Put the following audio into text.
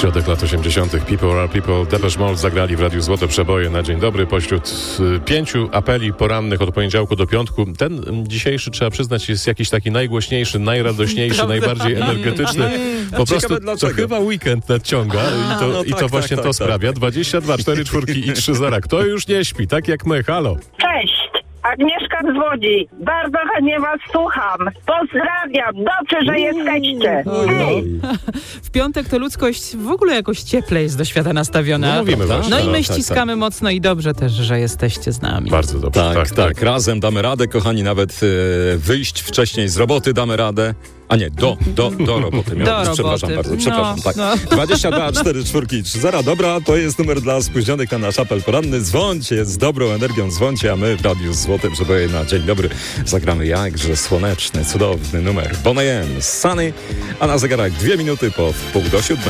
Środek lat 80. People Are People. Depeche Mode zagrali w Radiu Złote Przeboje na dzień dobry. Pośród 5 apeli porannych od poniedziałku do piątku. Ten dzisiejszy, trzeba przyznać, jest jakiś taki najgłośniejszy, najradośniejszy, najbardziej energetyczny. Po prostu to chyba weekend nadciąga i to właśnie to sprawia. 22, 4 czwórki i 3 zera. Kto już nie śpi, tak jak my. Halo. Cześć, Agnieszka z Łodzi. Bardzo chętnie was słucham. Pozdrawiam, dobrze, że jesteście. Hej. W piątek to ludzkość w ogóle jakoś cieplej jest do świata nastawiona. No mówimy właśnie. No i my Tak, ściskamy mocno i dobrze też, że jesteście z nami. Bardzo dobrze. Tak. Razem damy radę, kochani, nawet wyjść wcześniej z roboty damy radę. A nie, do roboty. Przepraszam bardzo, tak. 22, 4 czwórki, 3 zera. Dobra, to jest numer dla spóźnionych na nasz apel poranny. Dzwońcie, z dobrą energią dzwońcie, a my w Radiu Złote Przeboje na dzień dobry zagramy jakże słoneczny, cudowny numer Bonnie M, Sunny, a na zegarach 2 minuty po 6:30.